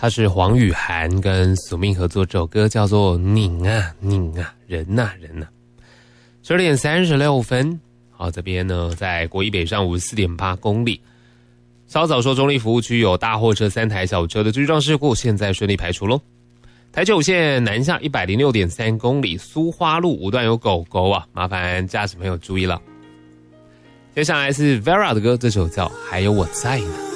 他是黄雨涵跟苏命合作，这首歌叫做拧啊拧啊人啊人啊。12点36分，好，这边呢在国一北上 54.8 公里。稍早说中立服务区有大货车3台小车的追撞事故，现在顺利排除咯。台9线南下 106.3 公里，苏花路5段有狗狗啊，麻烦驾驶朋友注意了。接下来是 Vera 的歌，这首叫还有我在呢。